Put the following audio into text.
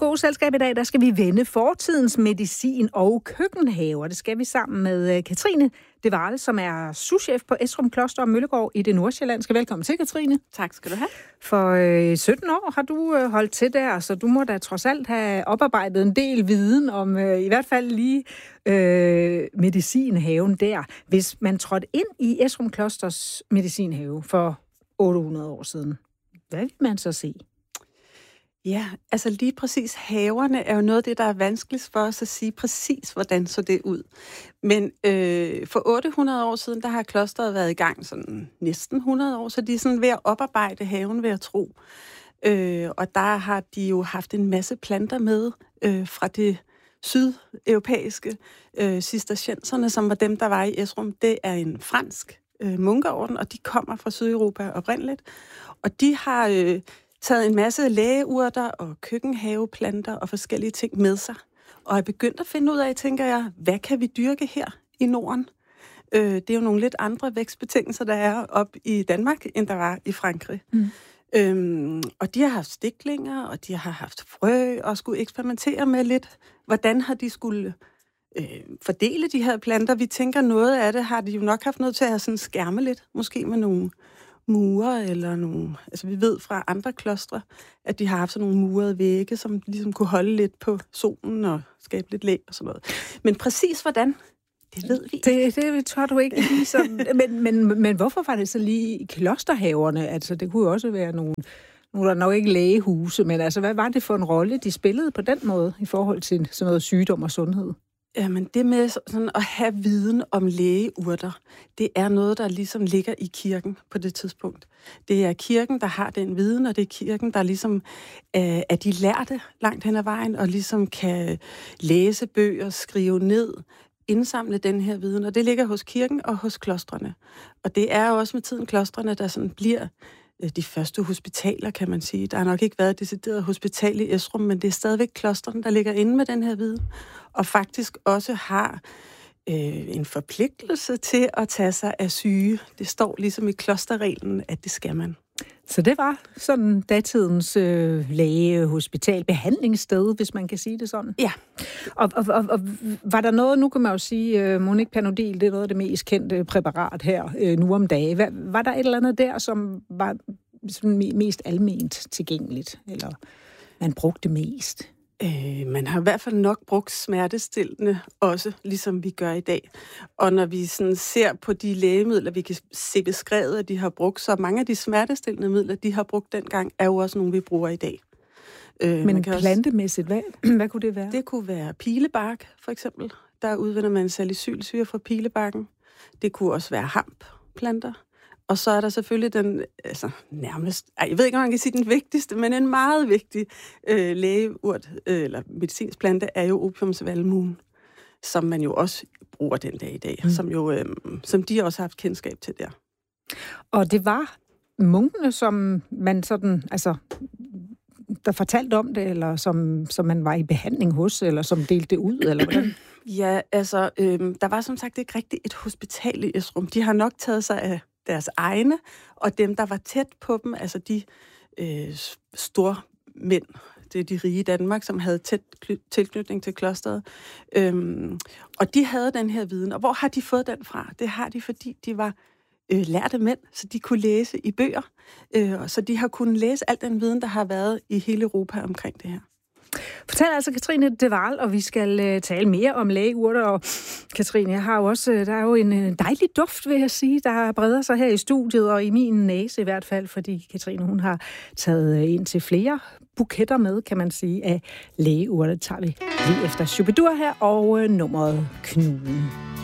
gode selskab i dag, der skal vi vende fortidens medicin og køkkenhaver. Det skal vi sammen med Katrine De Waal, som er souschef på Esrum Kloster og Møllegård i det nordsjællandske. Velkommen til, Katrine. Tak skal du have. For 17 år har du holdt til der, så du må da trods alt have oparbejdet en del viden om i hvert fald lige medicinhaven der. Hvis man trådte ind i Esrum Klosters medicinhave for 800 år siden, hvad vil man så se? Ja, altså lige præcis haverne er jo noget af det, der er vanskeligst for os at sige præcis, hvordan så det ud. Men for 800 år siden, der har klosteret været i gang sådan næsten 100 år, så de er sådan ved at oparbejde haven, ved at tro. Og der har de jo haft en masse planter med fra det sydeuropæiske cistercienserne, som var dem, der var i Esrum. Det er en fransk munkeorden, og de kommer fra Sydeuropa oprindeligt. Og de har taget en masse lægeurter og køkkenhaveplanter og forskellige ting med sig. Og er begyndt at finde ud af, tænker jeg, hvad kan vi dyrke her i Norden? Det er jo nogle lidt andre vækstbetingelser, der er op i Danmark, end der var i Frankrig. Og de har haft stiklinger, og de har haft frø, og skulle eksperimentere med lidt, hvordan har de skulle fordele de her planter. Vi tænker, noget af det har de jo nok haft noget til at have sådan skærme lidt, måske med nogle mure eller nogle. Altså vi ved fra andre klostre, at de har haft sådan nogle murede vægge, som ligesom kunne holde lidt på solen og skabe lidt læ og sådan noget. Men præcis hvordan, det ved vi ikke. Det tror du ikke lige sådan. Men hvorfor var det så lige i klosterhaverne? Altså det kunne jo også være nogle der nok ikke lægehuse, men altså hvad var det for en rolle, de spillede på den måde i forhold til sådan noget sygdom og sundhed? Jamen det med sådan at have viden om lægeurter, det er noget, der ligesom ligger i kirken på det tidspunkt. Det er kirken, der har den viden, og det er kirken, der ligesom er de lærte langt hen ad vejen, og ligesom kan læse bøger, skrive ned, indsamle den her viden, og det ligger hos kirken og hos klostrene. Og det er også med tiden klostrene, der sådan bliver de første hospitaler, kan man sige. Der har nok ikke været et decideret hospital i Esrum, men det er stadigvæk klostrene, der ligger inde med den her viden, og faktisk også har en forpligtelse til at tage sig af syge. Det står ligesom i klosterreglen, at det skal man. Så det var sådan datidens læge, hospital, behandlingssted, hvis man kan sige det sådan? Ja. Og var der noget, nu kan man jo sige, Monique Panodil, det er noget af det mest kendte præparat her nu om dagen. Var der et eller andet der, som var sådan mest alment tilgængeligt, eller man brugte mest? Man har i hvert fald nok brugt smertestillende også, ligesom vi gør i dag. Og når vi sådan ser på de lægemidler, vi kan se beskrevet, at de har brugt, så mange af de smertestillende midler, de har brugt dengang, er jo også nogle, vi bruger i dag. Men plantemæssigt, hvad kunne det være? Det kunne være pilebark, for eksempel. Der udvinder man salicylsyre fra pilebarken. Det kunne også være hampplanter. Og så er der selvfølgelig den, altså nærmest, jeg ved ikke, om man kan sige den vigtigste, men en meget vigtig lægeurt, eller medicinsk plante, er jo opiumsvalmuen, som man jo også bruger den dag i dag, som de også har haft kendskab til der. Og det var munkene, som man sådan, altså, der fortalte om det, eller som man var i behandling hos, eller som delte det ud, eller hvordan? Ja, altså, der var som sagt ikke rigtig et hospital i Esrum. De har nok taget sig af deres egne, og dem, der var tæt på dem, altså de store mænd, det er de rige i Danmark, som havde tæt tilknytning til klosteret. Og de havde den her viden. Og hvor har de fået den fra? Det har de, fordi de var lærte mænd, så de kunne læse i bøger. Så de har kunnet læse al den viden, der har været i hele Europa omkring det her. Fortæl altså Katrine De Waal, og vi skal tale mere om lægeurter. Og Katrine, jeg har jo også, der er jo en dejlig duft, vil jeg sige, der breder sig her i studiet, og i min næse i hvert fald, fordi Katrine, hun har taget ind til flere buketter med, kan man sige, af lægeurter. Det tager vi lige efter Shubidur her, og nummeret Knuden.